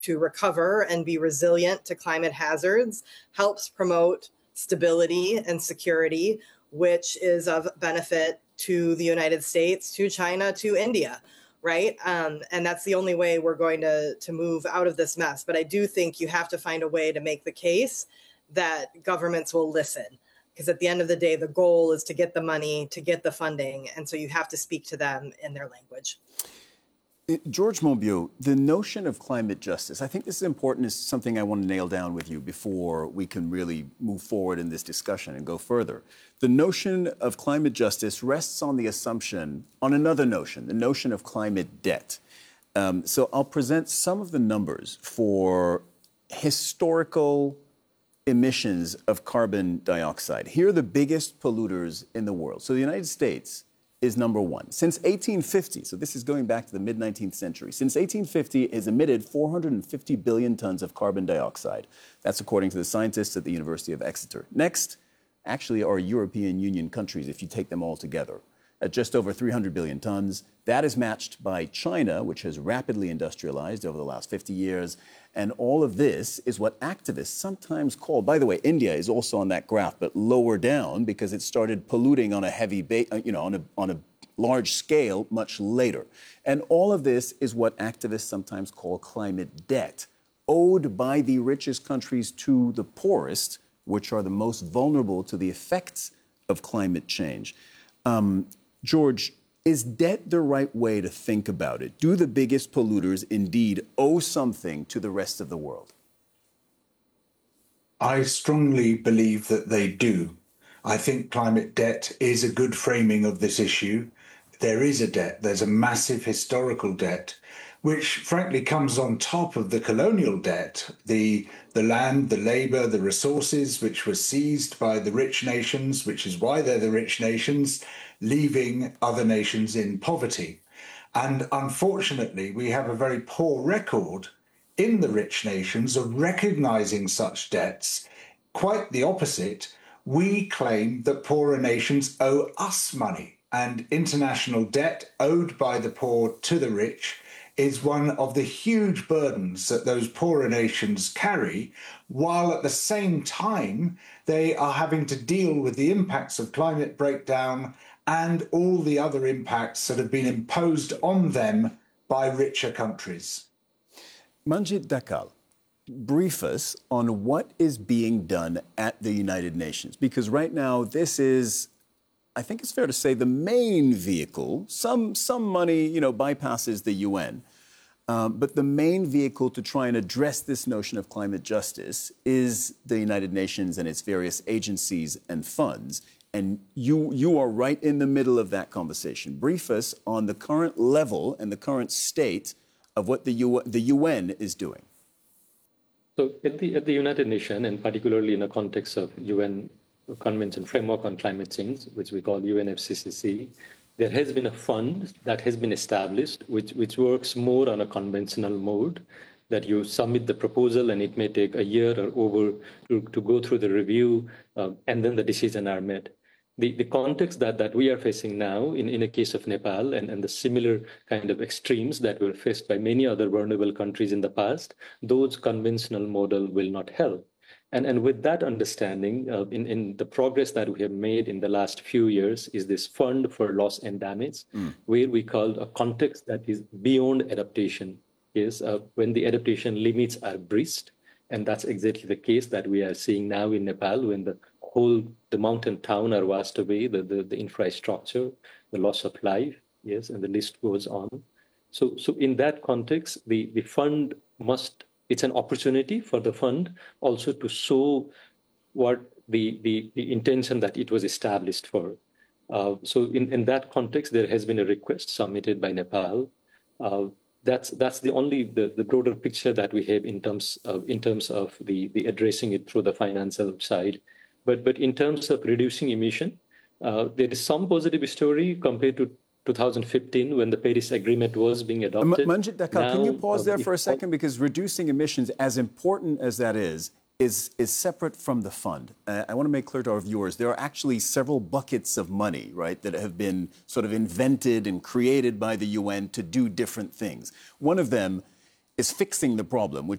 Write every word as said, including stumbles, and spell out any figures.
to recover and be resilient to climate hazards, helps promote stability and security, which is of benefit to the United States, to China, to India, right? Um, and that's the only way we're going to, to move out of this mess. But I do think you have to find a way to make the case that governments will listen. Because at the end of the day, the goal is to get the money, to get the funding. And so you have to speak to them in their language. George Monbiot, the notion of climate justice, I think this is important. It's something I want to nail down with you before we can really move forward in this discussion and go further. The notion of climate justice rests on the assumption, on another notion, the notion of climate debt. Um, so I'll present some of the numbers for historical emissions of carbon dioxide. Here are the biggest polluters in the world. So the United States is number one. Since eighteen fifty, so this is going back to the mid nineteenth century, since eighteen fifty has emitted four hundred fifty billion tons of carbon dioxide. That's according to the scientists at the University of Exeter. Next, actually, are European Union countries, if you take them all together, at just over three hundred billion tons. That is matched by China, which has rapidly industrialized over the last fifty years. And all of this is what activists sometimes call, by the way, India is also on that graph, but lower down because it started polluting on a heavy, ba- you know, on a, on a large scale much later. And all of this is what activists sometimes call climate debt, owed by the richest countries to the poorest, which are the most vulnerable to the effects of climate change. Um, George, is debt the right way to think about it? Do the biggest polluters indeed owe something to the rest of the world? I strongly believe that they do. I think climate debt is a good framing of this issue. There is a debt. There's a massive historical debt, which frankly comes on top of the colonial debt, the, the land, the labor, the resources, which were seized by the rich nations, which is why they're the rich nations, leaving other nations in poverty. And unfortunately, we have a very poor record in the rich nations of recognizing such debts. Quite the opposite. We claim that poorer nations owe us money, and international debt owed by the poor to the rich is one of the huge burdens that those poorer nations carry, while at the same time they are having to deal with the impacts of climate breakdown and all the other impacts that have been imposed on them by richer countries. Manjit Dhakal, brief us on what is being done at the United Nations, because right now this is, I think it's fair to say, the main vehicle. Some, some money, you know, bypasses the U N. Um, but the main vehicle to try and address this notion of climate justice is the United Nations and its various agencies and funds. And you, you are right in the middle of that conversation. Brief us on the current level and the current state of what the, U, the U N is doing. So at the, at the United Nations, and particularly in the context of U N Convention Framework on Climate Change, which we call U N F C C C, there has been a fund that has been established, which, which works more on a conventional mode, that you submit the proposal and it may take a year or over to, to go through the review, uh, and then the decisions are made. The, the context that, that we are facing now in, in a case of Nepal and, and the similar kind of extremes that were faced by many other vulnerable countries in the past, those conventional model will not help. And, and with that understanding, uh, in, in the progress that we have made in the last few years is this fund for loss and damage, mm. where we call a context that is beyond adaptation, is uh, when the adaptation limits are breached. And that's exactly the case that we are seeing now in Nepal, when the whole, the mountain town are washed away, the, the, the infrastructure, the loss of life, yes, and the list goes on. So, so in that context, the, the fund must, it's an opportunity for the fund also to show what the, the, the intention that it was established for. Uh, so in, in that context, there has been a request submitted by Nepal. Uh, that's that's the only the, the broader picture that we have in terms of in terms of the, the addressing it through the financial side. But but in terms of reducing emission, uh, there is some positive story compared to two thousand fifteen, when the Paris Agreement was being adopted. Manjit Dhakal, can you pause there for a second? Because reducing emissions, as important as that is, is, is separate from the fund. Uh, I want to make clear to our viewers, there are actually several buckets of money, right, that have been sort of invented and created by the U N to do different things. One of them is fixing the problem, which